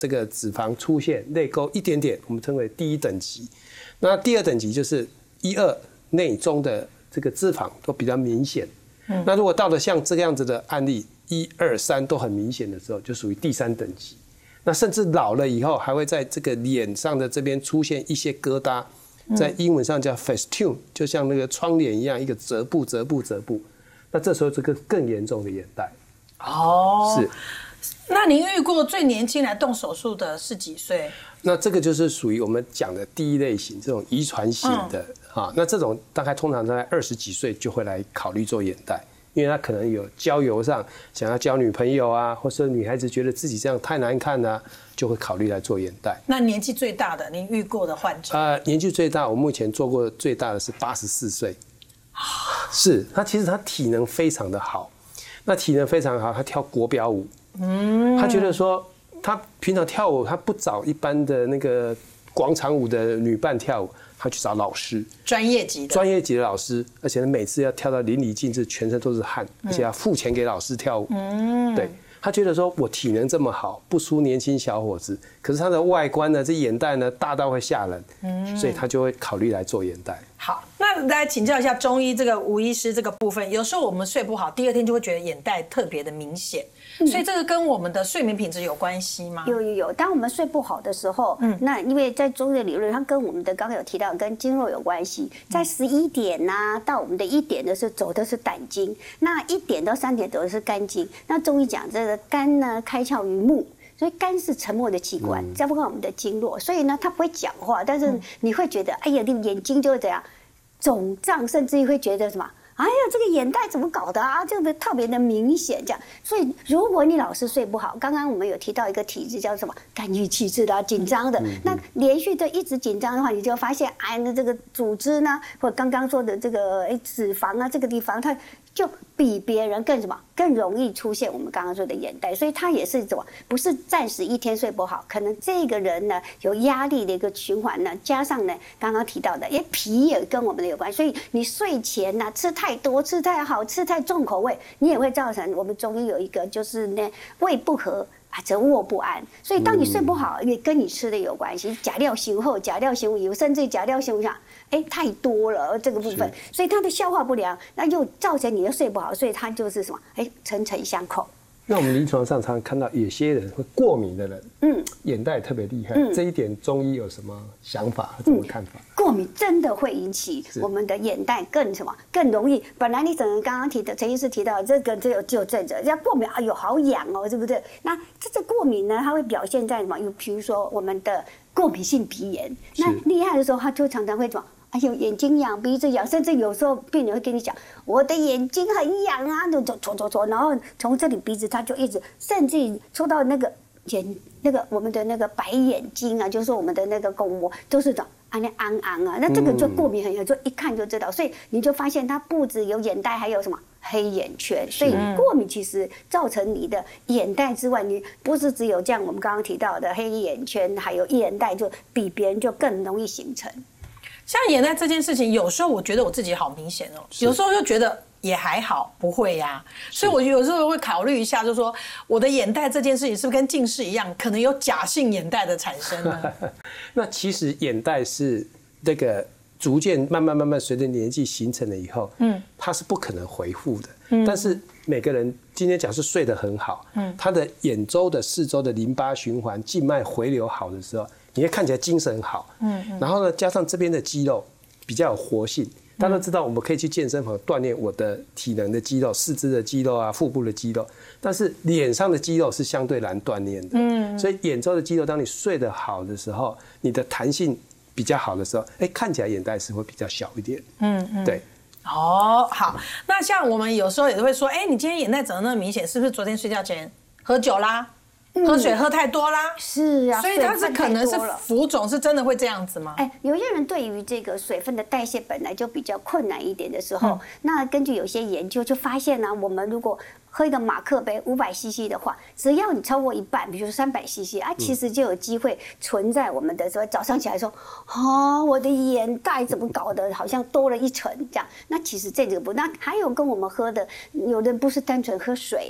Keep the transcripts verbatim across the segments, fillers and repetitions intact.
这个脂肪出现泪沟一点点，我们称为第一等级。那第二等级就是一二内中的这个脂肪都比较明显。嗯、那如果到了像这个样子的案例，一二三都很明显的时候，就属于第三等级。那甚至老了以后，还会在这个脸上的这边出现一些疙瘩，在英文上叫 festune， 就像那个窗帘一样，一个折布、折布、折布。那这时候这个更严重的眼袋。哦，是。 那您遇过最年轻来动手术的是几岁？ 那这个就是属于我们讲的第一类型，这种遗传型的、嗯、啊。那这种大概通常在二十几岁就会来考虑做眼袋，因为他可能有交友上想要交女朋友啊，或是女孩子觉得自己这样太难看啊，就会考虑来做眼袋。 那年纪最大的您遇过的患者？ 呃，年纪最大，我目前做过最大的是八十四岁，是他其实他体能非常的好，那体能非常好，他跳国标舞。嗯，他觉得说，他平常跳舞，他不找一般的那个广场舞的女伴跳舞，他去找老师， 专业级的， 专业级的老师，而且每次要跳到淋漓尽致，全身都是汗，而且要付钱给老师跳舞。嗯，对，他觉得说我体能这么好，不输年轻小伙子，可是他的外观呢，这眼袋呢大到会吓人，嗯，所以他就会考虑来做眼袋。 好，那来请教一下中医这个吴医师这个部分，有时候我们睡不好，第二天就会觉得眼袋特别的明显。所以这个跟我们的睡眠品质有关系吗？ 有有有，当我们睡不好的时候，嗯，那因为在中医的理论，它跟我们的刚刚有提到跟经络有关系，在十一点呐、啊、到我们的一点的是走的是胆经，那一点到三点走的是肝经。那中医讲这个肝呢开窍于目，所以肝是沉默的器官，再不看我们的经络，所以呢它不会讲话，但是你会觉得，哎呀，你眼睛就会怎样肿胀，甚至于会觉得什么？哎呀，这个眼袋怎么搞的啊？这个特别的明显，这样。所以，如果你老是睡不好，刚刚我们有提到一个体质叫什么？肝郁气滞的、紧张的。那连续的一直紧张的话，你就发现，哎，那这个组织呢，或者刚刚说的这个哎脂肪啊，这个地方它就比别人更什么更容易出现我们刚刚说的眼袋。所以它也是什么？不是暂时一天睡不好，可能这个人呢有压力的一个循环呢，加上呢刚刚提到的，哎，脾也跟我们的有关。所以你睡前呢、啊、吃太多吃太好吃太重口味，你也会造成我们中医有一个就是呢胃不和啊，则卧不安。所以当你睡不好，也跟你吃的有关系，假料型后、假料型有，甚至假料型上，哎，太多了这个部分，所以它的消化不良，那又造成你的睡不好，所以它就是什么？哎，层层相扣。 那我们临床上常常看到有些人会过敏的人，嗯，眼袋特别厉害，嗯，这一点中医有什么想法和什么看法？嗯， 过敏真的会引起我们的眼袋更什么更容易。本来你整个刚刚提的陈医师提到这个只有只有症状，要过敏，哎呦好痒哦，对不对？那这个过敏呢，它会表现在什么？有比如说我们的过敏性鼻炎，那厉害的时候，它就常常会什么？哎呦，眼睛痒，鼻子痒，甚至有时候病人会跟你讲，我的眼睛很痒啊，就搓搓搓，然后从这里鼻子他就一直，甚至戳到那个眼那个我们的那个白眼睛啊，就是我们的那个巩膜都是这种啊那昂昂啊，那这个就过敏很严重，就一看就知道，所以你就发现它不止有眼袋，还有什么黑眼圈。所以过敏其实造成你的眼袋之外，你不是只有这样我们刚刚提到的黑眼圈，还有眼袋，就比别人就更容易形成。 像眼袋这件事情，有时候我觉得我自己好明显哦，有时候又觉得也还好，不会呀、啊。所以我有时候会考虑一下，就是说我的眼袋这件事情是不是跟近视一样，可能有假性眼袋的产生呢？ 那其实眼袋是这个逐渐慢慢慢慢随着年纪形成了以后，嗯，它是不可能恢复的。嗯，但是每个人今天假设睡得很好，嗯，他的眼周的四周的淋巴循环、静脉回流好的时候，你会看起来精神好，嗯，然后呢，加上这边的肌肉比较有活性，大家都知道我们可以去健身房锻炼我的体能的肌肉、四肢的肌肉啊、腹部的肌肉，但是脸上的肌肉是相对难锻炼的，嗯，所以眼周的肌肉，当你睡得好的时候，你的弹性比较好的时候，哎，看起来眼袋是会比较小一点，嗯嗯，对。 哦，好，那像我们有时候也会说，哎，你今天眼袋怎么那么明显？是不是昨天睡觉前喝酒啦？喝水喝太多啦， 是啊， 所以它是可能是浮肿，是真的会这样子吗？ 哎，有些人对于这个水分的代谢本来就比较困难一点的时候，嗯、那根据有些研究就发现呢、啊，我们如果喝一个马克杯五百 C C 的话，只要你超过一半，比如说三百 C C 啊，其实就有机会存在我们的说早上起来说，哦，我的眼袋怎么搞的，好像多了一层这样。那其实这个不，那还有跟我们喝的，有的不是单纯喝水啊。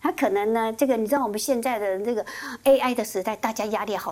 他可能呢，这个你知道我们现在的这个 A I 的时代，大家压力好